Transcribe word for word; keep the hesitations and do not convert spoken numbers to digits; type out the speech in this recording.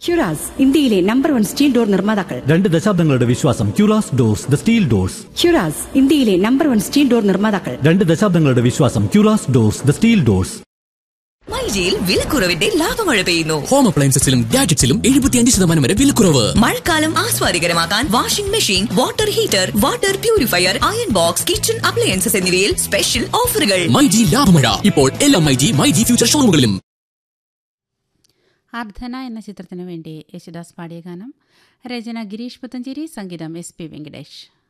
ക്യൂറാസ് ഇന്ത്യയിലെ number one steel door നിർമ്മാതാക്കൾ. രണ്ട് ദശാബ്ദങ്ങളുടെ വിശ്വാസം. ക്യൂറാസ് ഡോർസ്, ദ സ്റ്റീൽ ഡോർസ്. ക്യൂറാസ് ഇന്ത്യയിലെ നമ്പർ വൺ സ്റ്റീൽ ഡോർ നിർമ്മാതാക്കൾ. രണ്ട് ദശാബ്ദങ്ങളുടെ വിശ്വാസം. ക്യൂറാസ് ഡോർസ്, ദ സ്റ്റീൽ ഡോർസ്. മൈജിയിൽ വിലക്കുറവിന്റെ ലാഭമഴ പെയ്യുന്നു. ഹോം അപ്ലയൻസസിലും ഗാഡ്ജറ്റ്സിലും എഴുപത്തിയഞ്ച് ശതമാനം വരെ വിലക്കുറവ്. മഴക്കാലം ആസ്വാദികരമാക്കാൻ washing machine, water heater, water purifier, iron box, kitchen appliances എന്നിവയിൽ സ്പെഷ്യൽ ഓഫറുകൾ. മൈജി ലാഭമഴ ഇപ്പോൾ എല്ലാ മൈജി മൈജി ഫ്യൂച്ചർ ഷോറൂമുകളിലും. അർദ്ധന എന്ന ചിത്രത്തിനു വേണ്ടി യേശുദാസ് പാടിയ ഗാനം. രചന ഗിരീഷ് പുത്തഞ്ചേരി, സംഗീതം എസ് പി വെങ്കടേഷ്.